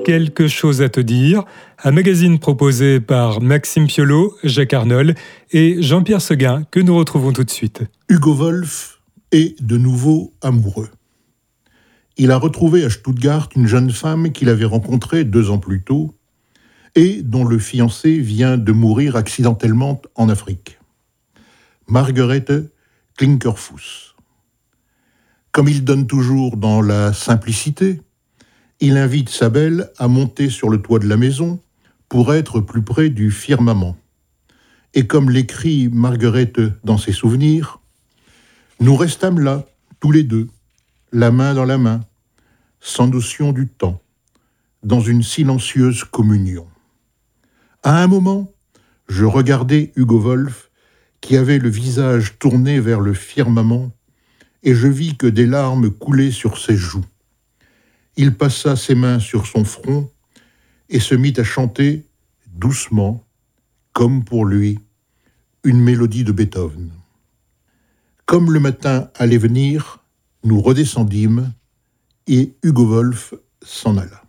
quelque chose à te dire, un magazine proposé par Maxime Piolo, Jacques Arnold et Jean-Pierre Seguin, que nous retrouvons tout de suite. Hugo Wolf est de nouveau amoureux. Il a retrouvé à Stuttgart une jeune femme qu'il avait rencontrée 2 ans plus tôt et dont le fiancé vient de mourir accidentellement en Afrique. Margarete Klinkerfuss. Comme il donne toujours dans la simplicité, il invite sa belle à monter sur le toit de la maison pour être plus près du firmament. Et comme l'écrit Margarete dans ses souvenirs, « Nous restâmes là, tous les deux, la main dans la main, sans notion du temps, dans une silencieuse communion. À un moment, je regardais Hugo Wolf, qui avait le visage tourné vers le firmament, et je vis que des larmes coulaient sur ses joues. Il passa ses mains sur son front et se mit à chanter doucement, comme pour lui, une mélodie de Beethoven. Comme le matin allait venir, nous redescendîmes et Hugo Wolf s'en alla.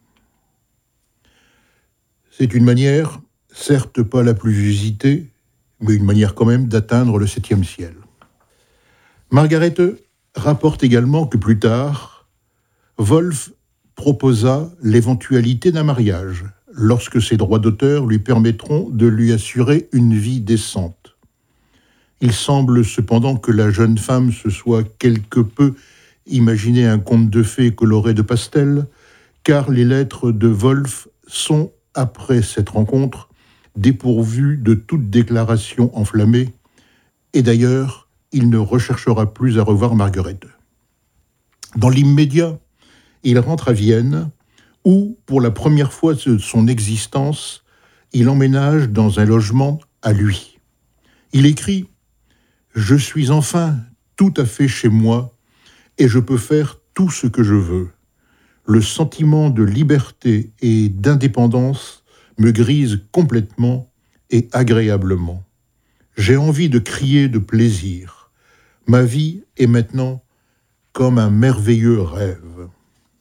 C'est une manière, certes pas la plus usitée, mais une manière quand même d'atteindre le 7e ciel. Margarete rapporte également que plus tard, Wolf proposa l'éventualité d'un mariage, lorsque ses droits d'auteur lui permettront de lui assurer une vie décente. Il semble cependant que la jeune femme se soit quelque peu imaginé un conte de fées coloré de pastel, car les lettres de Wolf sont, après cette rencontre, dépourvues de toute déclaration enflammée, et d'ailleurs, il ne recherchera plus à revoir Margarete. Dans l'immédiat, il rentre à Vienne, où, pour la première fois de son existence, il emménage dans un logement à lui. Il écrit « Je suis enfin tout à fait chez moi et je peux faire tout ce que je veux. Le sentiment de liberté et d'indépendance me grise complètement et agréablement. J'ai envie de crier de plaisir. Ma vie est maintenant comme un merveilleux rêve. »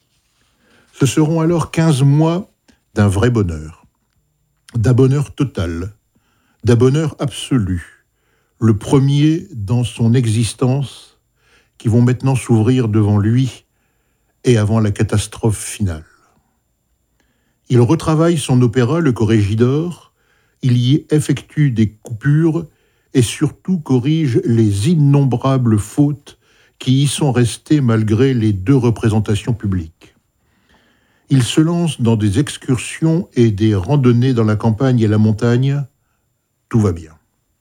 Ce seront alors 15 mois d'un vrai bonheur, d'un bonheur total, d'un bonheur absolu, le premier dans son existence, qui vont maintenant s'ouvrir devant lui et avant la catastrophe finale. Il retravaille son opéra, le Corregidor, il y effectue des coupures et surtout corrige les innombrables fautes qui y sont restées malgré les 2 représentations publiques. Il se lance dans des excursions et des randonnées dans la campagne et la montagne. Tout va bien.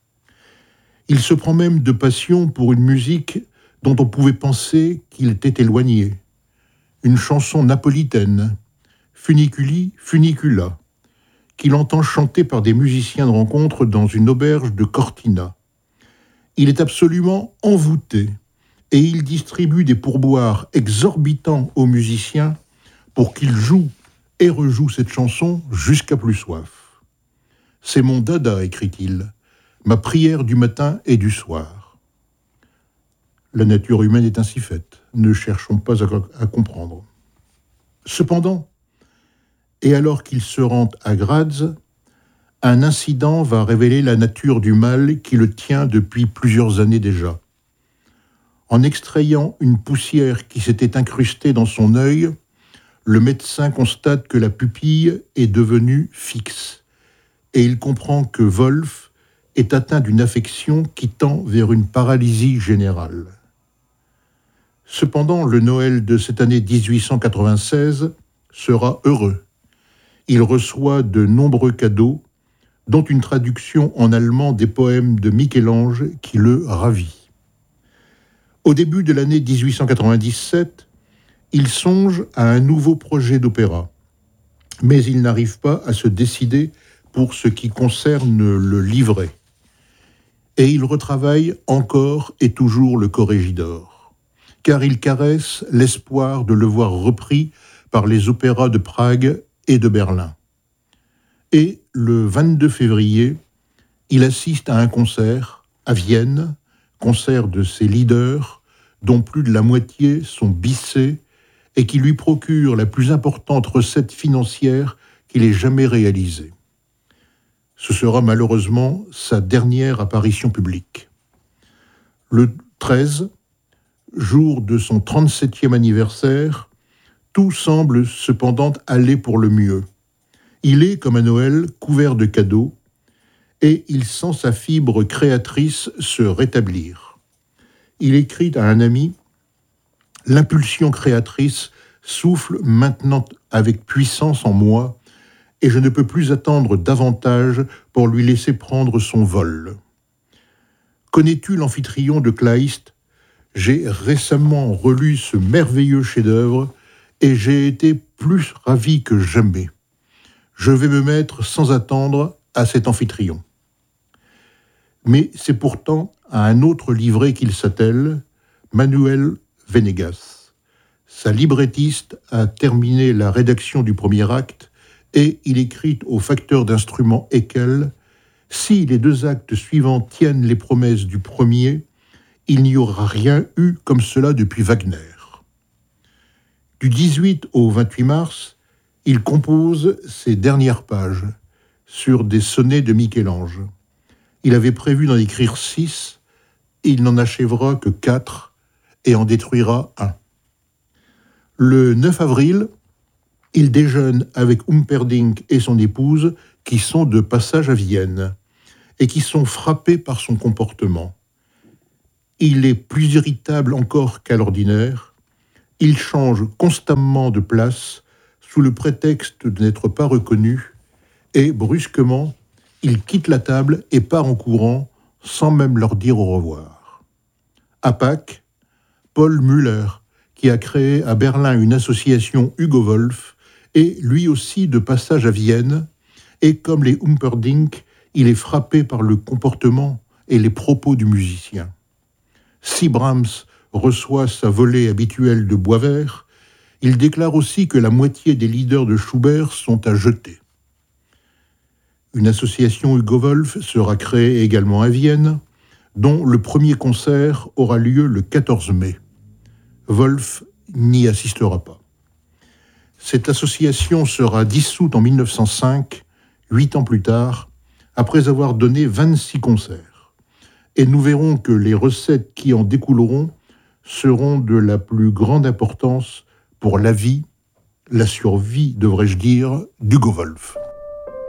Il se prend même de passion pour une musique dont on pouvait penser qu'il était éloigné. Une chanson napolitaine, Funiculi Funicula, qu'il entend chanter par des musiciens de rencontre dans une auberge de Cortina. Il est absolument envoûté et il distribue des pourboires exorbitants aux musiciens pour qu'ils jouent et rejouent cette chanson jusqu'à plus soif. « C'est mon dada », écrit-il, « ma prière du matin et du soir. » La nature humaine est ainsi faite, ne cherchons pas à comprendre. Cependant, et alors qu'il se rend à Graz, un incident va révéler la nature du mal qui le tient depuis plusieurs années déjà. En extrayant une poussière qui s'était incrustée dans son œil, le médecin constate que la pupille est devenue fixe et il comprend que Wolf est atteint d'une affection qui tend vers une paralysie générale. Cependant, le Noël de cette année 1896 sera heureux. Il reçoit de nombreux cadeaux, dont une traduction en allemand des poèmes de Michel-Ange qui le ravit. Au début de l'année 1897, il songe à un nouveau projet d'opéra, mais il n'arrive pas à se décider pour ce qui concerne le livret. Et il retravaille encore et toujours le Corregidor, car il caresse l'espoir de le voir repris par les opéras de Prague et de Berlin. Et le 22 février, il assiste à un concert à Vienne, concert de ses leaders, dont plus de la moitié sont bissés et qui lui procure la plus importante recette financière qu'il ait jamais réalisée. Ce sera malheureusement sa dernière apparition publique. Le 13, jour de son 37e anniversaire, tout semble cependant aller pour le mieux. Il est, comme à Noël, couvert de cadeaux, et il sent sa fibre créatrice se rétablir. Il écrit à un ami « L'impulsion créatrice souffle maintenant avec puissance en moi, et je ne peux plus attendre davantage pour lui laisser prendre son vol. Connais-tu l'Amphitryon de Kleist ? J'ai récemment relu ce merveilleux chef-d'œuvre et j'ai été plus ravi que jamais. Je vais me mettre sans attendre à cet Amphitryon. » Mais c'est pourtant à un autre livret qu'il s'attelle, Manuel Venegas. Sa librettiste a terminé la rédaction du premier acte et il écrit au facteur d'instruments Eckel « Si les deux actes suivants tiennent les promesses du premier, il n'y aura rien eu comme cela depuis Wagner. » Du 18 au 28 mars, il compose ses dernières pages sur des sonnets de Michel-Ange. Il avait prévu d'en écrire 6, il n'en achèvera que 4 et en détruira 1. Le 9 avril, il déjeune avec Humperdinck et son épouse qui sont de passage à Vienne et qui sont frappés par son comportement. Il est plus irritable encore qu'à l'ordinaire. Il change constamment de place sous le prétexte de n'être pas reconnu et, brusquement, il quitte la table et part en courant sans même leur dire au revoir. À Pâques, Paul Müller, qui a créé à Berlin une association Hugo Wolf, est lui aussi de passage à Vienne et, comme les Humperdinck, il est frappé par le comportement et les propos du musicien. Si Brahms reçoit sa volée habituelle de bois vert, il déclare aussi que la moitié des leaders de Schubert sont à jeter. Une association Hugo Wolf sera créée également à Vienne, dont le premier concert aura lieu le 14 mai. Wolf n'y assistera pas. Cette association sera dissoute en 1905, 8 ans plus tard, après avoir donné 26 concerts. Et nous verrons que les recettes qui en découleront seront de la plus grande importance pour la vie, la survie, devrais-je dire, d'Hugo Wolf.